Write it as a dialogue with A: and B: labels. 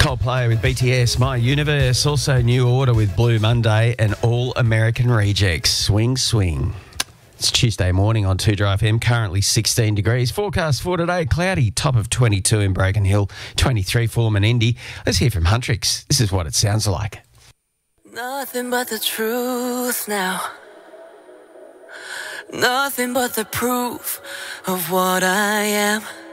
A: Coldplay with BTS, My Universe. Also New Order with Blue Monday and All American Rejects, Swing Swing. It's Tuesday morning on 2Drive FM, currently 16 degrees. Forecast for today, cloudy, top of 22 in Broken Hill, 23 for Menindee. Let's hear from Huntrix. This is what it sounds like.
B: Nothing but the truth now. Nothing but the proof of what I am.